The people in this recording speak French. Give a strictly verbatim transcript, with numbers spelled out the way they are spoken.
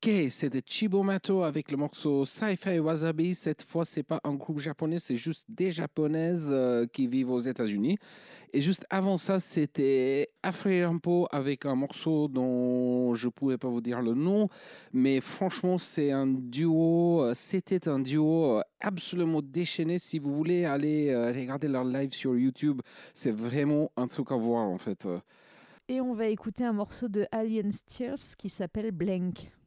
Ok, c'était Chibomato avec le morceau Sci-Fi Wasabi. Cette fois, c'est pas un groupe japonais, c'est juste des japonaises euh, qui vivent aux États-Unis. Et juste avant ça, c'était Afri-Rampo avec un morceau dont je pouvais pas vous dire le nom, mais franchement, c'est un duo. euh, C'était un duo euh, absolument déchaîné. Si vous voulez aller euh, regarder leur live sur YouTube, c'est vraiment un truc à voir en fait. Et on va écouter un morceau de Alien Tears qui s'appelle Blank.